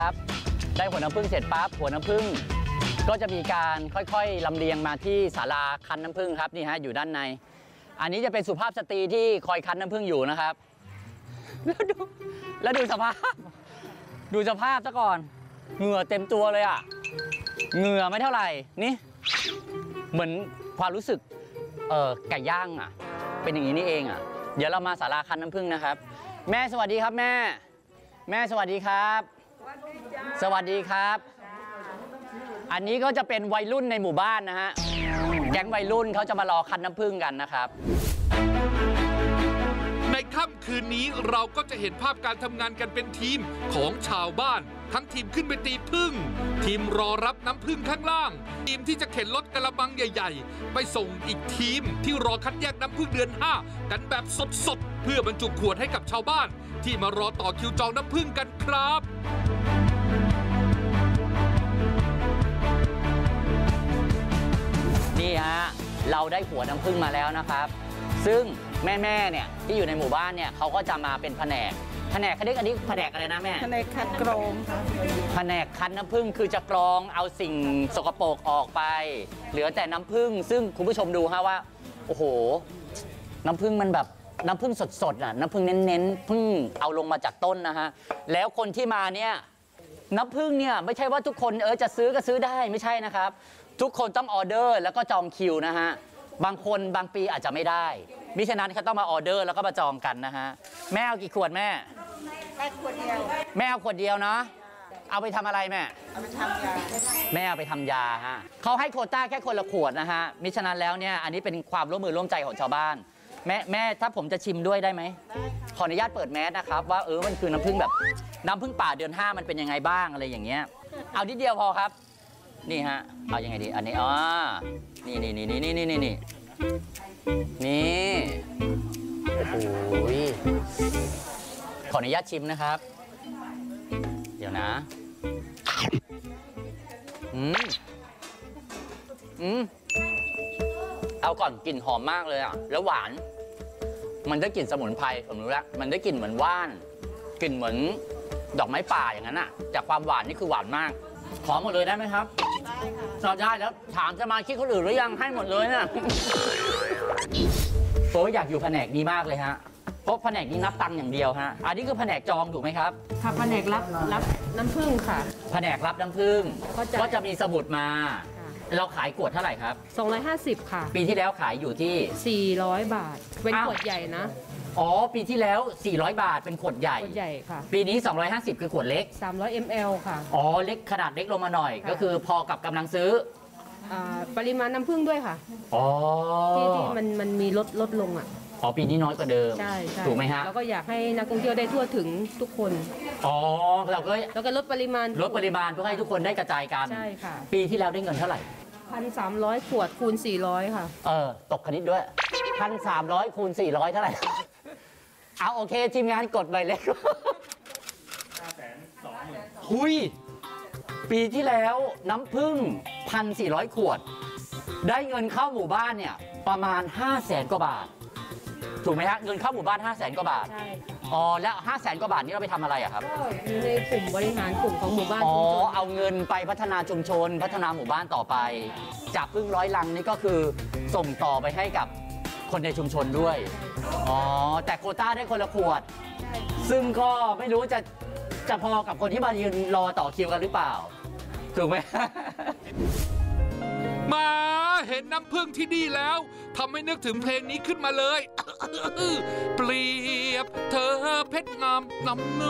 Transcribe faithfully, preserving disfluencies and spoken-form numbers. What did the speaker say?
ครับได้หัวน้ำผึ้งเสร็จปั๊บหัวน้ำผึ้งก็จะมีการค่อยๆลำเลียงมาที่ศาลาคั้นน้ำผึ้งครับนี่ฮะอยู่ด้านในอันนี้จะเป็นสุภาพสตรีที่คอยคั้นน้ำผึ้งอยู่นะครับแล้วดูแล้วดูสภาพดูสภาพซะก่อนเหงื่อเต็มตัวเลยอ่ะเหงื่อไม่เท่าไหร่นี่เหมือนความรู้สึกเออไก่ย่างอ่ะเป็นอย่างนี้นี่เองอ่ะเดี๋ยวเรามาศาลาคั้นน้ำผึ้งนะครับแม่สวัสดีครับแม่แม่สวัสดีครับสวัสดีครับอันนี้ก็จะเป็นวัยรุ่นในหมู่บ้านนะฮะแก๊งวัยรุ่นเขาจะมารอคั้นน้ำผึ้งกันนะครับในค่ำคืนนี้เราก็จะเห็นภาพการทำงานกันเป็นทีมของชาวบ้านทั้งทีมขึ้นไปตีผึ้งทีมรอรับน้ำผึ้งข้างล่างทีมที่จะเข็นรถกระมังใหญ่ๆไปส่งอีกทีมที่รอคัดแยกน้ำผึ้งเดือนห้ากันแบบสดๆเพื่อบรรจุขวดให้กับชาวบ้านที่มารอต่อคิวจองน้ำผึ้งกันครับนี่ฮะเราได้หัวน้ำผึ้งมาแล้วนะครับซึ่งแม่ๆเนี่ยที่อยู่ในหมู่บ้านเนี่ยเขาก็จะมาเป็นแผนกแผนกคันนี้อันนี้แผนกอะไรนะแม่แผนกคัดกรองแผนกคั้นน้ำผึ้งคือจะกรองเอาสิ่งสกปรกออกไปเหลือแต่น้ำผึ้งซึ่งคุณผู้ชมดูฮะว่าโอ้โหน้ำผึ้งมันแบบน้ำผึ้งสดๆน่ะน้ำผึ้งเน้นๆผึ้งเอาลงมาจากต้นนะฮะแล้วคนที่มาเนี่ยน้ำผึ้งเนี่ยไม่ใช่ว่าทุกคนเออจะซื้อก็ซื้อได้ไม่ใช่นะครับทุกคนต้องออเดอร์แล้วก็จองคิวนะฮะบางคนบางปีอาจจะไม่ได้มิฉะนั้นเขาต้องมาออเดอร์แล้วก็มาจองกันนะฮะแม่เอากี่ขวดแม่แค่ขวดเดียวแม่เอาขวดเดียวเนาะเอาไปทำอะไรแม่เอาไปทำยาแม่เอาไปทำยาฮะเขาให้โควต้าแค่คนละขวดนะฮะมิฉะนั้นแล้วเนี่ยอันนี้เป็นความร่วมมือร่วมใจของชาวบ้านแม่แม่ถ้าผมจะชิมด้วยได้ไหมขออนุญาตเปิดแมสนะครับว่าเออมันคือน้ำผึ้งแบบน้ำผึ้งป่าเดือนห้ามันเป็นยังไงบ้างอะไรอย่างเงี้ยเอานิดเดียวพอครับนี่ฮะเอายังไงดีอันนี้อ๋อนี่นี่นี่นี่นี่นี่นี่นี่โอ้โหขออนุญาตชิมนะครับเดี๋ยวนะอืมอืมเอาก่อนกลิ่นหอมมากเลยอ่ะแล้วหวานมันได้กลิ่นสมุนไพรผมรู้แล้วมันได้กลิ่นเหมือนว่านกลิ่นเหมือนดอกไม้ป่าอย่างนั้นอ่ะจากความหวานนี่คือหวานมากขอหมดเลยได้ไหมครับได้ค่ะได้แล้วถามจะมาคิดคนอื่นหรือยังให้หมดเลยนะโอ้ยอยากอยู่แผนกนี้มากเลยฮะเพราะแผนกนี้นับตังค์อย่างเดียวฮะอันนี้คือแผนกจองถูกไหมครับค่ะแผนกรับรับน้ำผึ้งค่ะแผนกรับน้ำผึ้งก็จะมีสมุดมาเราขายขวดเท่าไหร่ครับสองร้อยห้าสิบค่ะปีที่แล้วขายอยู่ที่สี่ร้อยบาทเป็นขวดใหญ่นะอ๋อปีที่แล้วสี่ร้อยบาทเป็นขวดใหญ่ขวดใหญ่ค่ะปีนี้สองร้อยห้าสิบคือขวดเล็กสามร้อยมิลลิลิตร ค่ะอ๋อเล็กขนาดเล็กลงมาหน่อยก็คือพอกับกำลังซื้อปริมาณน้ำผึ้งด้วยค่ะอ๋อที่ที่มันมันมีลดลดลงอ่ะอ๋อปีนี้น้อยกว่าเดิมใช่ถูกไหมฮะแล้วก็อยากให้นักท่องเที่ยวได้ทั่วถึงทุกคนอ๋อเราก็แล้วก็ลดปริมาณลดปริมาณเพื่อให้ทุกคนได้กระจายกันใช่ค่ะปีที่แล้วได้เงินเท่าไหร่พันสามร้อยขวดคูณสี่ร้อยค่ะเออตกคณิตด้วยพันสามร้อยคูณสี่ร้อยเท่าไหร่เอาโอเคทีมงานกดไปเลยห้าแสนสองหมื่นหุยปีที่แล้วน้ำผึ้งพันสี่ร้อยขวดได้เงินเข้าหมู่บ้านเนี่ยประมาณห้าแสนกว่าบาทถูกไหมฮะเงินเข้าหมู่บ้านห้าแสนกว่าบาทใช่อ๋อแล้วห้าแสนกว่าบาทนี้เราไปทำอะไรอะครับก็อยู่ในกลุ่มบริหารกลุ่มของหมู่บ้านอ๋อเอาเงินไปพัฒนาชุมชนพัฒนาหมู่บ้านต่อไปจากผึ้งร้อยลังนี่ก็คือส่งต่อไปให้กับคนในชุมชนด้วยอ๋อแต่โควต้าได้คนละขวดซึ่งก็ไม่รู้จะจะพอกับคนที่มายืนรอต่อคิวกันหรือเปล่าถูกไหมมาเห็นน้ำผึ้งที่นี่แล้วทำให้นึกถึงเพลงนี้ขึ้นมาเลยเปรียบเธอเพชรงามน้ำเนื้อ